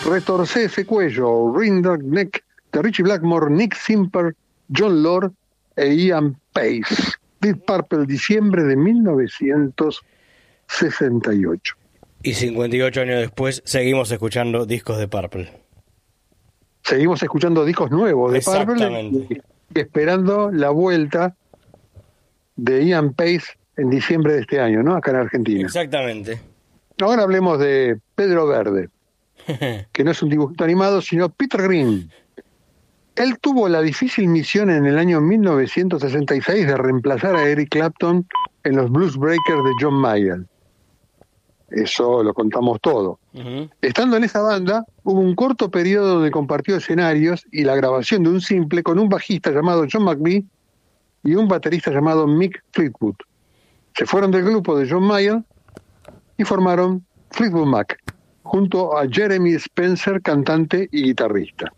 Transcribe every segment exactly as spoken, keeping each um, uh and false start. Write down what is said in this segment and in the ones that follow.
Retorcé ese cuello, Wring That Neck, de Richie Blackmore, Nick Simper, John Lord e Ian Pace. Deep Purple, diciembre de mil novecientos sesenta y ocho. Y cincuenta y ocho años después seguimos escuchando discos de Purple. Seguimos escuchando discos nuevos de Purple y, y esperando la vuelta de Ian Pace en diciembre de este año, ¿no? Acá en Argentina. Exactamente. Ahora hablemos de Pedro Verde, que no es un dibujito animado, sino Peter Green. Él tuvo la difícil misión en el año mil novecientos sesenta y seis de reemplazar a Eric Clapton en los Blues Breakers de John Mayall. Eso lo contamos todo. Uh-huh. Estando en esa banda, hubo un corto periodo donde compartió escenarios y la grabación de un simple con un bajista llamado John McVie y un baterista llamado Mick Fleetwood. Se fueron del grupo de John Mayall y formaron Fleetwood Mac, junto a Jeremy Spencer, cantante y guitarrista.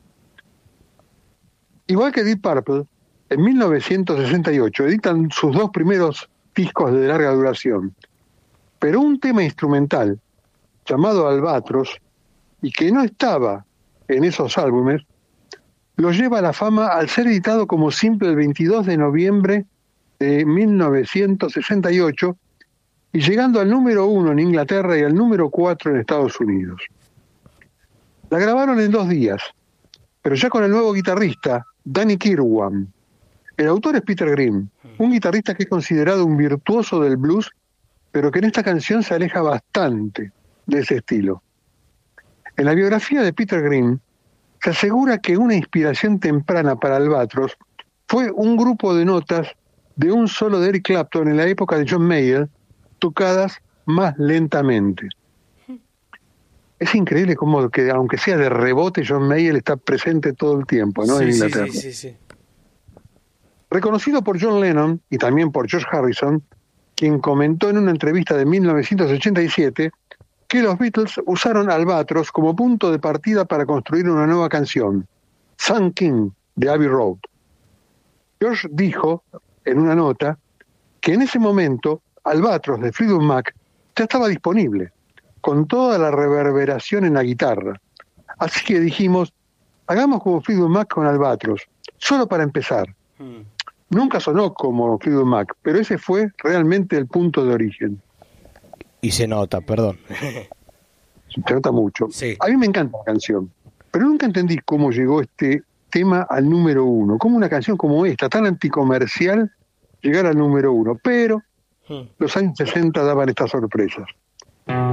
Igual que Deep Purple, en mil novecientos sesenta y ocho editan sus dos primeros discos de larga duración, pero un tema instrumental llamado Albatros, y que no estaba en esos álbumes, lo lleva a la fama al ser editado como simple el veintidós de noviembre de mil novecientos sesenta y ocho y llegando al número uno en Inglaterra y al número cuatro en Estados Unidos. La grabaron en dos días, pero ya con el nuevo guitarrista, Danny Kirwan. El autor es Peter Green, un guitarrista que es considerado un virtuoso del blues, pero que en esta canción se aleja bastante de ese estilo. En la biografía de Peter Green, se asegura que una inspiración temprana para Albatros fue un grupo de notas de un solo de Eric Clapton en la época de John Mayall, tocadas más lentamente. Es increíble cómo que, aunque sea de rebote, John Mayall está presente todo el tiempo, ¿no? Sí, en Inglaterra. Sí, sí, sí, sí. Reconocido por John Lennon y también por George Harrison, quien comentó en una entrevista de mil novecientos ochenta y siete que los Beatles usaron Albatros como punto de partida para construir una nueva canción, Sun King, de Abbey Road. George dijo en una nota que en ese momento Albatros de Fleetwood Mac ya estaba disponible, con toda la reverberación en la guitarra. Así que dijimos, hagamos como Fleetwood Mac con Albatros, solo para empezar. Hmm. Nunca sonó como Fleetwood Mac, pero ese fue realmente el punto de origen. Y se nota, perdón. Se nota mucho. Sí. A mí me encanta la canción, pero nunca entendí cómo llegó este tema al número uno. Cómo una canción como esta, tan anticomercial, llegar al número uno. Pero hmm. los años sesenta daban estas sorpresas.